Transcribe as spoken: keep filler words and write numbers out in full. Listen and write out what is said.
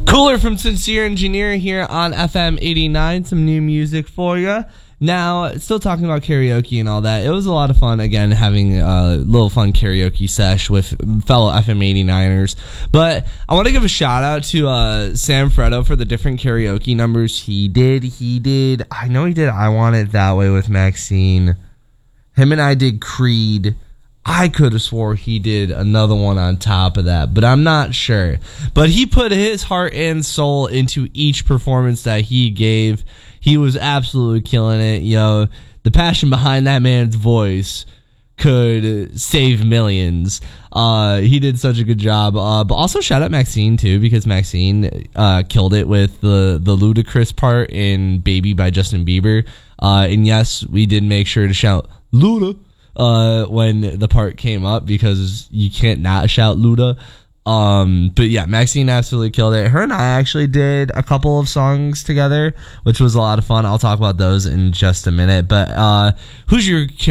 Cooler from Sincere Engineer here on F M eighty-nine. Some new music for you. Now, still talking about karaoke and all that. It was a lot of fun, again, having a little fun karaoke sesh with fellow F M eighty-niners. But I want to give a shout out to uh, Sam Fredo for the different karaoke numbers he did. He did, I know he did I Want It That Way with Maxine. Him and I did Creed. I could have swore he did another one on top of that, but I'm not sure. But he put his heart and soul into each performance that he gave. He was absolutely killing it. You know, the passion behind that man's voice could save millions. Uh, he did such a good job. Uh, but also shout out Maxine too, because Maxine uh, killed it with the the Ludacris part in "Baby" by Justin Bieber. Uh, and yes, we did make sure to shout Luda uh, when the part came up, because you can't not shout Luda. Um, but yeah, Maxine absolutely killed it. Her and I actually did a couple of songs together, which was a lot of fun. I'll talk about those in just a minute. But uh, who's your